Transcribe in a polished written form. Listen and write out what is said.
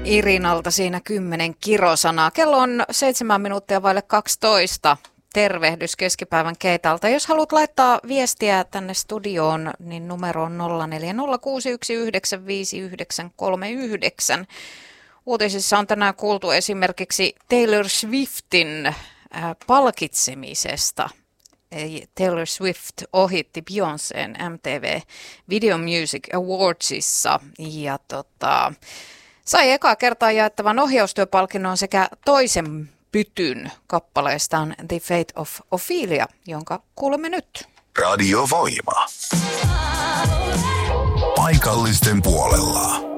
Irinalta siinä 10 kirosanaa. Kello on 7 minuuttia vaille 12. Tervehdys keskipäivän Keitalta. Jos haluat laittaa viestiä tänne studioon, niin numero on 0406195939. Uutisissa on tänään kuultu esimerkiksi Taylor Swiftin palkitsemisesta. Taylor Swift ohitti Beyoncén MTV Video Music Awardsissa ja sai ekaa kertaa jaettavan ohjaustyöpalkinnon sekä toisen pytyn kappaleestaan The Fate of Ophelia, jonka kuulemme nyt. Radio Voima. Paikallisten puolella.